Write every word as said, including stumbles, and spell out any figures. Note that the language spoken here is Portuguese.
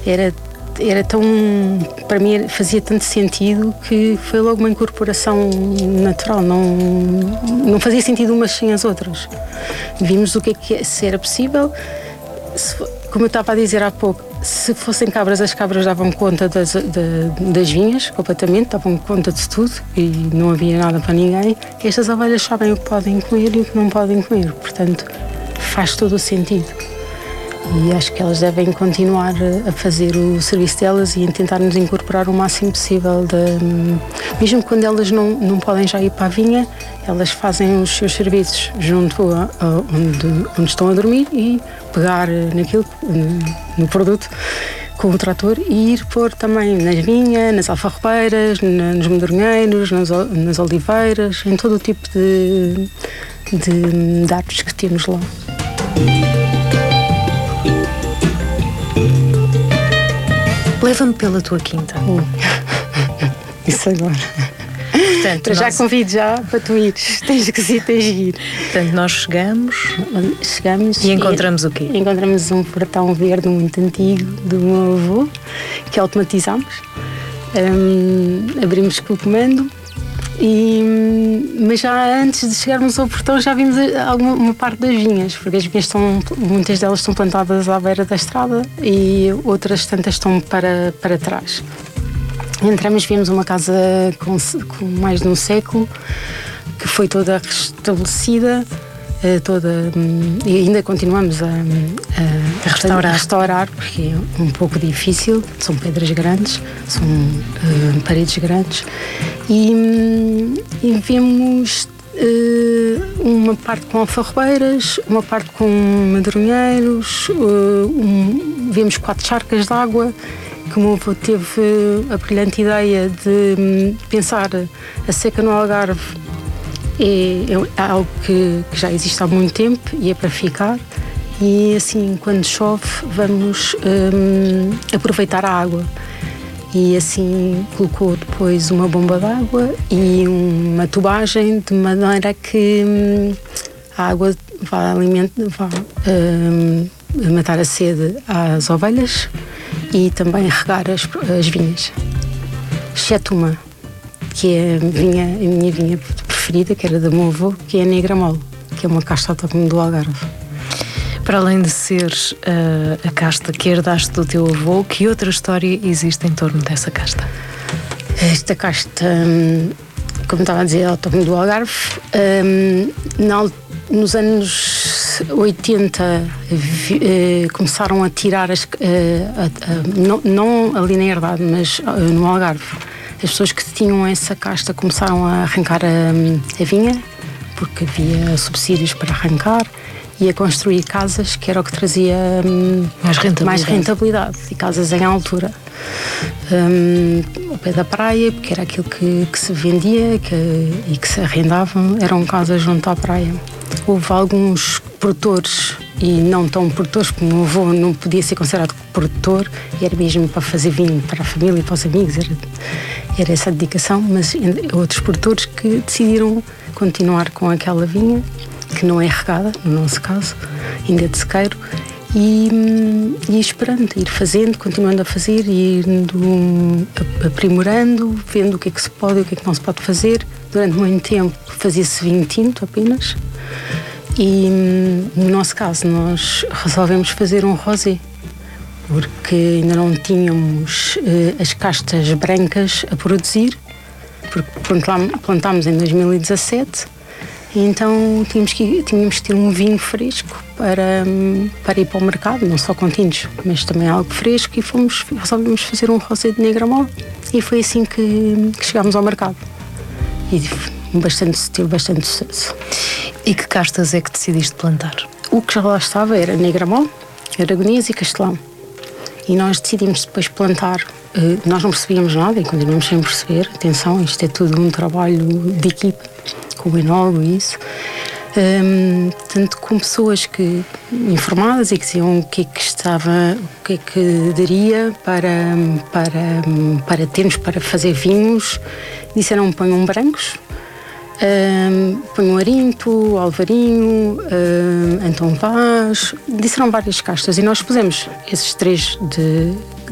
era, era tão, para mim fazia tanto sentido que foi logo uma incorporação natural, não, não fazia sentido umas sem as outras. Vimos o que é que se era possível, se, como eu estava a dizer há pouco, se fossem cabras, as cabras davam conta das, de, das vinhas completamente, davam conta de tudo e não havia nada para ninguém. Estas ovelhas sabem o que podem comer e o que não podem comer, portanto faz todo o sentido. E acho que elas devem continuar a fazer o serviço delas e tentar nos incorporar o máximo possível. De, mesmo quando elas não, não podem já ir para a vinha, elas fazem os seus serviços junto a, a onde, onde estão a dormir e pegar naquilo, no produto com o trator e ir pôr também nas vinhas, nas alfarrobeiras, nos medronheiros, nas, nas oliveiras, em todo o tipo de, de, de árvores que temos lá. Leva-me pela tua quinta. Hum. Isso agora. Portanto, eu já nós... convido já para tu ires. Tens que ir, tens que ir. Portanto, nós chegamos, chegamos e encontramos e, o quê? Encontramos um portão verde muito antigo do meu avô, que automatizámos. Um, abrimos com o comando. E, mas já antes de chegarmos ao portão já vimos alguma uma parte das vinhas, porque as vinhas estão, muitas delas estão plantadas à beira da estrada e outras tantas estão para, para trás. Entramos, vimos uma casa com, com mais de um século, que foi toda restabelecida, toda, e ainda continuamos a, a, a, restaurar. a restaurar, porque é um pouco difícil, são pedras grandes, são uh, paredes grandes, e, e vemos uh, uma parte com alfarrobeiras, uma parte com madronheiros, uh, um, vemos quatro charcas de água, que o meu avô teve a brilhante ideia de pensar a seca no Algarve. É, é algo que, que já existe há muito tempo e é para ficar, e assim quando chove vamos um, aproveitar a água, e assim colocou depois uma bomba de água e uma tubagem de maneira que um, a água vá, alimenta, vá um, matar a sede às ovelhas e também regar as, as vinhas, exceto uma que é a, vinha, a minha vinha preferida, que era do meu avô, que é a Negra Mole, que é uma casta autóctone do Algarve. Para além de ser uh, a casta que herdaste do teu avô, que outra história existe em torno dessa casta? Esta casta, hum, como estava a dizer, é autóctone do Algarve. Hum, na, nos anos oitenta vi, uh, começaram a tirar as, uh, a, a, não, não ali na herdade, mas uh, no Algarve. As pessoas que tinham essa casta começaram a arrancar a, a vinha, porque havia subsídios para arrancar, e a construir casas, que era o que trazia um, mais, rentabilidade. mais rentabilidade, e casas em altura. Um, ao pé da praia, porque era aquilo que, que se vendia que, e que se arrendavam, eram casas junto à praia. Houve alguns produtores, e não tão produtores, porque o meu avô não podia ser considerado produtor, era mesmo para fazer vinho para a família e para os amigos, era, era essa a dedicação, mas outros produtores que decidiram continuar com aquela vinha, que não é regada, no nosso caso, ainda é de sequeiro, e, e esperando, ir fazendo, continuando a fazer, e indo aprimorando, vendo o que é que se pode e o que é que não se pode fazer. Durante muito tempo fazia-se vinho tinto apenas, e no nosso caso nós resolvemos fazer um rosé, porque ainda não tínhamos uh, as castas brancas a produzir, porque plantámos em dois mil e dezassete, e então tínhamos que, tínhamos que ter um vinho fresco para, para ir para o mercado, não só com tintos, mas também algo fresco, e fomos, resolvemos fazer um rosé de Negra Mole, e foi assim que, que chegámos ao mercado. E bastante, teve bastante sucesso. E que castas é que decidiste plantar? O que já lá estava era Negra Mole, Aragonês e Castelão. E nós decidimos depois plantar. Nós não percebíamos nada e continuamos sem perceber. Atenção, isto é tudo um trabalho de equipa, com o enólogo e isso. Um, tanto com pessoas que, informadas e que diziam o que é que estava, o que é que daria para, para, para termos para fazer vinhos. Disseram: ponham brancos, um, ponham Arinto, Alvarinho, um, Antão Vaz. Disseram várias castas e nós pusemos esses três de